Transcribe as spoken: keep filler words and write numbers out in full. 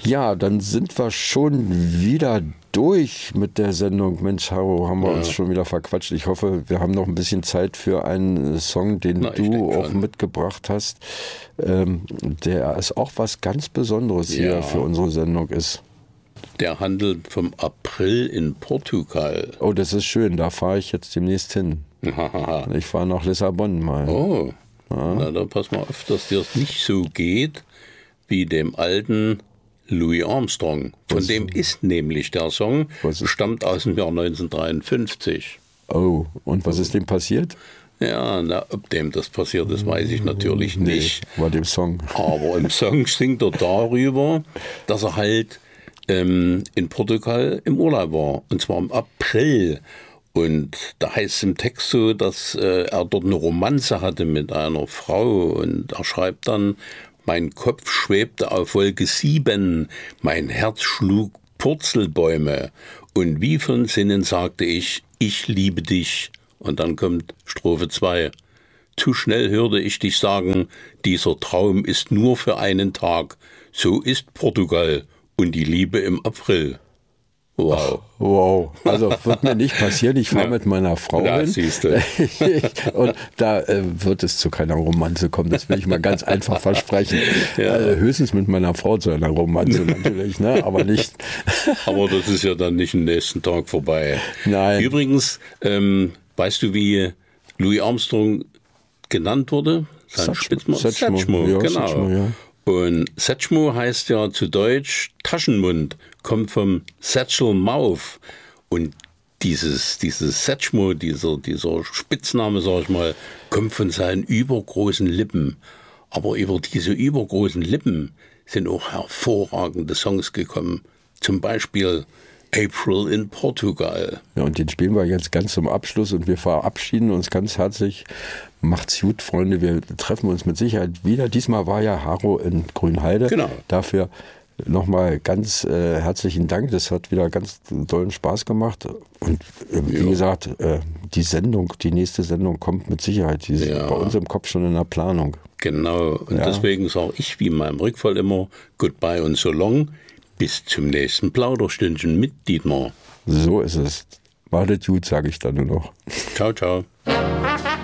Ja, dann sind wir schon wieder durch mit der Sendung. Mensch, Haro, haben wir ja. uns schon wieder verquatscht. Ich hoffe, wir haben noch ein bisschen Zeit für einen Song, den Na, du auch schon. mitgebracht hast, ähm, der ist auch was ganz Besonderes ja. hier für unsere Sendung ist. Der handelt vom April in Portugal. Oh, das ist schön. Da fahre ich jetzt demnächst hin. Ich fahre nach Lissabon mal. Oh, ja. Na, dann pass mal auf, dass dir es nicht so geht wie dem alten Louis Armstrong. Von was? dem ist nämlich der Song, stammt aus dem Jahr neunzehnhundertdreiundfünfzig. Oh, und was ist dem passiert? Ja, na, ob dem das passiert ist, weiß ich natürlich nee, nicht. War dem Song. Aber im Song singt er darüber, dass er halt ähm, in Portugal im Urlaub war. Und zwar im April. Und da heißt es im Text so, dass äh, er dort eine Romanze hatte mit einer Frau. Und er schreibt dann: Mein Kopf schwebte auf Wolke sieben, mein Herz schlug Purzelbäume. Und wie von Sinnen sagte ich, ich liebe dich. Und dann kommt Strophe zwei. Zu schnell hörte ich dich sagen, dieser Traum ist nur für einen Tag. So ist Portugal und die Liebe im April. Wow. Wow. Also wird mir nicht passieren. Ich fahre ja. mit meiner Frau ja, hin. Siehst du. Und da äh, wird es zu keiner Romanze kommen. Das will ich mal ganz einfach versprechen. Ja. Äh, höchstens mit meiner Frau zu einer Romanze natürlich, ne? Aber nicht. Aber das ist ja dann nicht am nächsten Tag vorbei. Nein. Übrigens, ähm, weißt du, wie Louis Armstrong genannt wurde? Sein Spitzname? Satchmo. Satchmo, ja, genau. Satchmo, ja. Und Satchmo heißt ja zu Deutsch Taschenmund, kommt vom Satchel Mouth. Und dieses, dieses Satchmo, dieser, dieser Spitzname, sag ich mal, kommt von seinen übergroßen Lippen. Aber über diese übergroßen Lippen sind auch hervorragende Songs gekommen. Zum Beispiel April in Portugal. Ja, und den spielen wir jetzt ganz zum Abschluss und wir verabschieden uns ganz herzlich. Macht's gut, Freunde. Wir treffen uns mit Sicherheit wieder. Diesmal war ja Haro in Grünheide. Genau. Dafür nochmal ganz äh, herzlichen Dank. Das hat wieder ganz tollen Spaß gemacht. Und äh, wie ja. gesagt, äh, die Sendung, die nächste Sendung kommt mit Sicherheit. Die ist ja. bei uns im Kopf schon in der Planung. Genau. Und ja. deswegen sage ich wie in meinem Rückfall immer Goodbye und so long. Bis zum nächsten Plauderstündchen mit Dietmar. So ist es. Wartet gut, sage ich dann nur noch. Ciao, ciao.